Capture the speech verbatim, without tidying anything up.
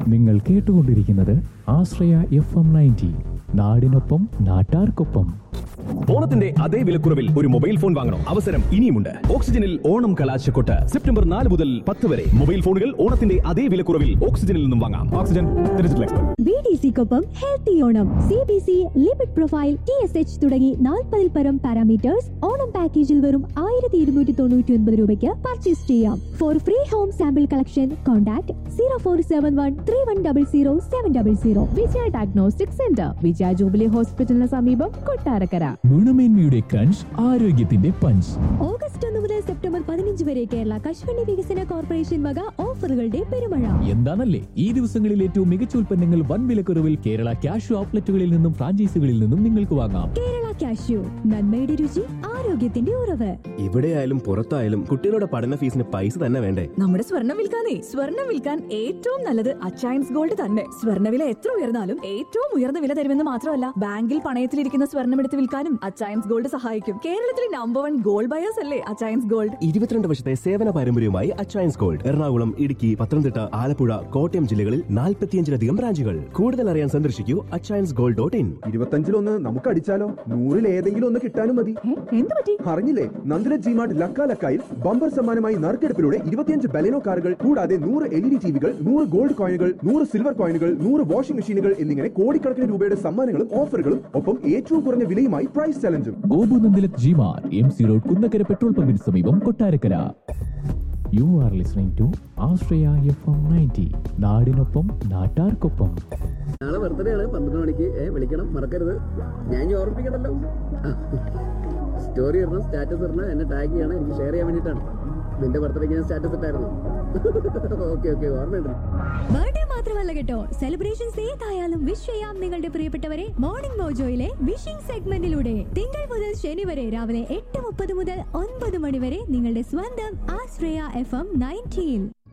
നിങ്ങൾ കേട്ടുകൊണ്ടിരിക്കുന്നത് ആശ്രയ F M ninety, നാടിനൊപ്പം നാട്ടാർക്കൊപ്പം. ഓണത്തിന്റെ അതേ വിലക്കുറവിൽ ഒരു മൊബൈൽ ഫോൺ വാങ്ങണം. അവസരം ഇനിയുമുണ്ട്. ഓക്സിജനിൽ ഓണം കലാശക്കൊട്ട് സെപ്റ്റംബർ നാല് മുതൽ പത്ത് വരെ. മൊബൈൽ ഫോണുകൾ ഓണത്തിന്റെ അതേ വിലക്കുറവിൽ ഓക്സിജനിൽ നിന്നും വാങ്ങാം. Oxygen digital expert. B D സിക്കൊപ്പം healthy Onam. C B C, limit profile, T S H തുടങ്ങി നാൽപ്പതിൽ പരം പാരാമീറ്റേഴ്സ് ഓണം പാക്കേജിൽ വെറും ആയിരത്തി ഇരുന്നൂറ്റി തൊണ്ണൂറ്റി ഒൻപത് രൂപയ്ക്ക് പർച്ചേസ് ചെയ്യാം. Four free home sample collection contact zero four seven one three one double zero seven double zero. വിജയ ഡയഗ്നോസ്റ്റിക് സെന്റർ, വിജയ ജൂബിലി ഹോസ്പിറ്റലിന് സമീപം, കൊട്ടാരക്കര. ഗുണമേന്മയുടെ ക്രഞ്ച്, ആരോഗ്യത്തിന്റെ പഞ്ച്. ഓഗസ്റ്റ് ഒന്ന് മുതൽ സെപ്റ്റംബർ പതിനഞ്ച് വരെ കേരള കശുവണ്ടി വികസന കോർപ്പറേഷൻ വക ഓഫറുകളുടെ പെരുമഴ. എന്താണല്ലേ ഈ ദിവസങ്ങളിൽ ഏറ്റവും മികച്ച ഉൽപ്പന്നങ്ങൾ വൻ വിലക്കുറവിൽ കേരള ക്യാഷ് ഔട്ട്ലെറ്റുകളിൽ നിന്നും ഫ്രാഞ്ചൈസികളിൽ നിന്നും നിങ്ങൾക്ക് വാങ്ങാം. കേരള കാഷ്യൂ, നന്മയുടെ രുചി, ആരോഗ്യത്തിന്റെ ഉറവ്. ഇവിടെയായാലും പുറത്തായാലും കുട്ടികളുടെ പഠന ഫീസിന് പൈസ തന്നെ വേണ്ടേ? നമ്മുടെ സ്വർണ്ണം വിൽക്കാനേ സ്വർണ്ണം വിൽക്കാൻ ഏറ്റവും നല്ലത് അച്ചയൻസ് ഗോൾഡ് തന്നെ. സ്വർണ്ണവില എത്ര ഉയർന്നാലും ഏറ്റവും ഉയർന്ന വില തരുമെന്ന് മാത്രമല്ല, ബാങ്കിൽ പണയത്തിലിരിക്കുന്ന സ്വർണ്ണം എടുത്ത് വിൽക്കാനും അച്ചയൻസ് ഗോൾഡ് സഹായിക്കും. കേരളത്തിലെ നമ്പർ വൺ ഗോൾഡ് ബയേഴ്സ് അല്ലേ അച്ചയൻസ് ഗോൾഡ്. ഇരുപത്തിരണ്ട് വർഷത്തെ സേവന പാരമ്പര്യവുമായി അച്ചയൻസ് ഗോൾഡ്. എറണാകുളം, ഇടുക്കി, പത്തനംതിട്ട, ആലപ്പുഴ, കോട്ടയം ജില്ലകളിൽ നാൽപ്പത്തിയഞ്ചിലധികം ബ്രാഞ്ചുകൾ. കൂടുതൽ അറിയാൻ സന്ദർശിക്കൂ അച്ചയൻസ് ഗോൾഡ് ഡോട്ട് ഇൻ. ഇരുപത്തഞ്ചിലൊന്ന് നമുക്ക് അടിച്ചാലോ? നൂറിൽ ഏതെങ്കിലും ഒന്ന് കിട്ടാനും മതി. എന്ത് പറ്റി? അറിഞ്ഞില്ലേ, നന്ദിന ജിമാർട്ട് ലക്ക ലക്കായിൽ ബമ്പർ സമ്മാനമായി നറുക്കെടുപ്പിലൂടെ ഇരുപത്തിയഞ്ച് ബലെനോ കാറുകൾ കൂടാതെ നൂറ് എൽ ഇ ഡി ടിവികൾ, നൂറ് ഗോൾഡ് കോയിനുകൾ, നൂറ് സിൽവർ കോയിനുകൾ, നൂറ് വാഷിംഗ് മെഷീനുകൾ എന്നിങ്ങനെ കോടിക്കണക്കിന് രൂപയുടെ സമ്മാനങ്ങളും ഓഫറുകളും ഒപ്പം ഏറ്റവും കുറഞ്ഞ വിലയുമായി price ചലഞ്ചും. ഗോപുനന്ദിലത് ജിമാർ, M C road, Kunnakkara petrol പമ്പിന് സമീപം, Kottarakkara. You are listening to Ashraya F M ninety, നാടിനൊപ്പം നാട്ടാർക്കൊപ്പം. നാളെ ബർത്ത്ഡേ ആണ്, പന്ത്രണ്ട് മണിക്ക് വിളിക്കണം, മറക്കരുത്. ഞാൻ ഓർമ്മിപ്പിക്കണല്ലോ. സ്റ്റോറി ഇടണം, സ്റ്റാറ്റസ് ഇടണം, എന്നെ ടാഗ് ചെയ്യണം, എനിക്ക് ഷെയർ ചെയ്യാൻ വേണ്ടിയിട്ടാണ്. നിന്റെ ബർത്ത്ഡേക്ക് ഞാൻ സ്റ്റാറ്റസ് ഇട്ടായിരുന്നു. ഓക്കെ ഓക്കെ ഓർമ്മയുണ്ട്. ബർത്ത്ഡേ മാത്രമല്ല കേട്ടോ, സെലിബ്രേഷൻസ് ഏതായാലും വിഷ് ചെയ്യാം നിങ്ങളുടെ പ്രിയപ്പെട്ടവരെ മോർണിംഗ് മോജോയിലെ വിഷിംഗ് സെഗ്മെന്റിലൂടെ. തിങ്കൾ മുതൽ ശനി വരെ രാവിലെ എട്ട് മുപ്പത് മുതൽ ഒൻപത് മണി വരെ നിങ്ങളുടെ സ്വന്തം ആശ്രയ എഫ് എം നയൻറ്റിയിൽ.